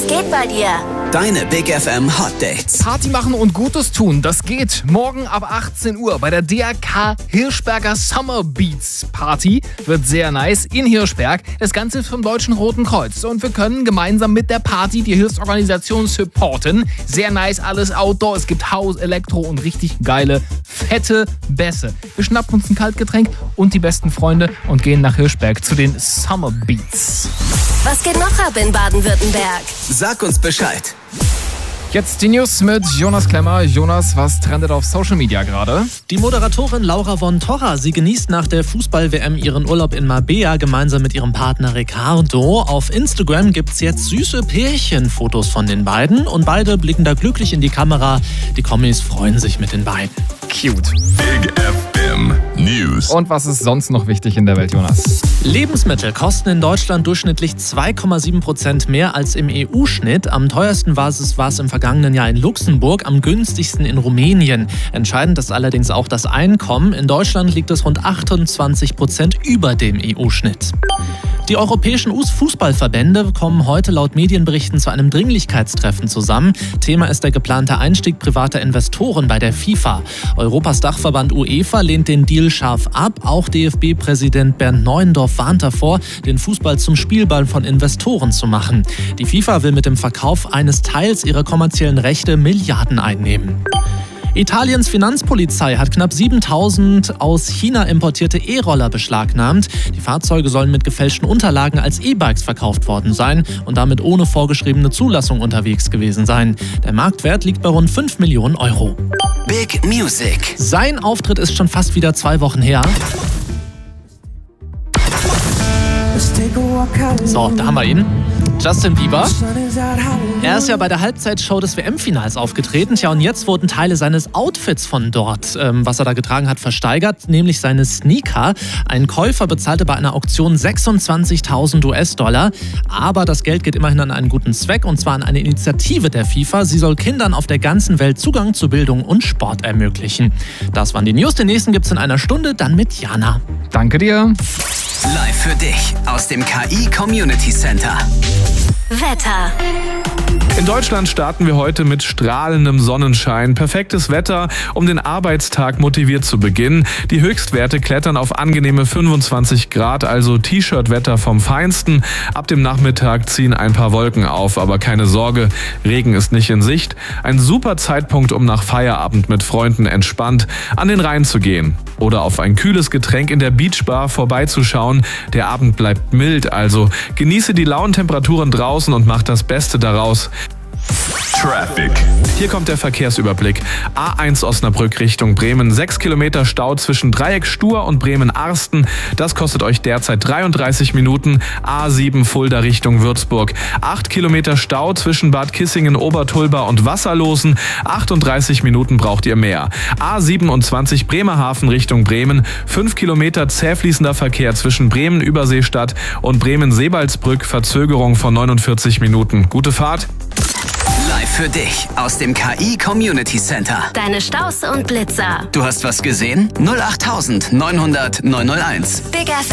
Was geht bei dir? Deine Big FM Hot Dates. Party machen und Gutes tun, das geht. Morgen ab 18 Uhr bei der DRK Hirschberger Summer Beats Party. Wird sehr nice in Hirschberg. Das Ganze ist vom Deutschen Roten Kreuz. Und wir können gemeinsam mit der Party die Hilfsorganisation supporten. Sehr nice, alles Outdoor. Es gibt Haus, Elektro und richtig geile, fette Bässe. Wir schnappen uns ein Kaltgetränk und die besten Freunde und gehen nach Hirschberg zu den Summer Beats. Was geht noch ab in Baden-Württemberg? Sag uns Bescheid. Jetzt die News mit Jonas Klemmer. Jonas, was trendet auf Social Media gerade? Die Moderatorin Laura von Torra, sie genießt nach der Fußball-WM ihren Urlaub in Marbella gemeinsam mit ihrem Partner Ricardo. Auf Instagram gibt's jetzt süße Pärchenfotos von den beiden und beide blicken da glücklich in die Kamera. Die Kommis freuen sich mit den beiden. Cute. Big FM News. Und was ist sonst noch wichtig in der Welt, Jonas? Lebensmittel kosten in Deutschland durchschnittlich 2,7% mehr als im EU-Schnitt. Am teuersten war es im vergangenen Jahr in Luxemburg, am günstigsten in Rumänien. Entscheidend ist allerdings auch das Einkommen. In Deutschland liegt es rund 28% über dem EU-Schnitt. Die europäischen Fußballverbände kommen heute laut Medienberichten zu einem Dringlichkeitstreffen zusammen. Thema ist der geplante Einstieg privater Investoren bei der FIFA. Europas Dachverband UEFA lehnt den Deal scharf ab. Auch DFB-Präsident Bernd Neuendorf warnt davor, den Fußball zum Spielball von Investoren zu machen. Die FIFA will mit dem Verkauf eines Teils ihrer kommerziellen Rechte Milliarden einnehmen. Italiens Finanzpolizei hat knapp 7.000 aus China importierte E-Roller beschlagnahmt. Die Fahrzeuge sollen mit gefälschten Unterlagen als E-Bikes verkauft worden sein und damit ohne vorgeschriebene Zulassung unterwegs gewesen sein. Der Marktwert liegt bei rund 5 Millionen Euro. Big Music. Sein Auftritt ist schon fast wieder 2 Wochen her. So, da haben wir ihn. Justin Bieber. Er ist ja bei der Halbzeitshow des WM-Finals aufgetreten. Tja, und jetzt wurden Teile seines Outfits von dort, was er da getragen hat, versteigert, nämlich seine Sneaker. Ein Käufer bezahlte bei einer Auktion 26.000 US-Dollar. Aber das Geld geht immerhin an einen guten Zweck, und zwar an eine Initiative der FIFA. Sie soll Kindern auf der ganzen Welt Zugang zu Bildung und Sport ermöglichen. Das waren die News. Den nächsten gibt's in einer Stunde, dann mit Jana. Danke dir. Live für dich aus dem KI Community Center. Wetter. In Deutschland starten wir heute mit strahlendem Sonnenschein. Perfektes Wetter, um den Arbeitstag motiviert zu beginnen. Die Höchstwerte klettern auf angenehme 25 Grad, also T-Shirt-Wetter vom Feinsten. Ab dem Nachmittag ziehen ein paar Wolken auf, aber keine Sorge, Regen ist nicht in Sicht. Ein super Zeitpunkt, um nach Feierabend mit Freunden entspannt an den Rhein zu gehen. Oder auf ein kühles Getränk in der Beachbar vorbeizuschauen. Der Abend bleibt mild, also genieße die lauen Temperaturen draußen und mach das Beste daraus. Traffic. Hier kommt der Verkehrsüberblick. A1 Osnabrück Richtung Bremen. 6 Kilometer Stau zwischen Dreieck Stur und Bremen-Arsten. Das kostet euch derzeit 33 Minuten. A7 Fulda Richtung Würzburg. 8 Kilometer Stau zwischen Bad Kissingen, Obertulba und Wasserlosen. 38 Minuten braucht ihr mehr. A27 Bremerhaven Richtung Bremen. 5 Kilometer zäh fließender Verkehr zwischen Bremen-Überseestadt und Bremen-Sebalsbrück. Verzögerung von 49 Minuten. Gute Fahrt. Live für dich aus dem KI Community Center. Deine Staus und Blitzer. Du hast was gesehen? 08900 901. Big FM.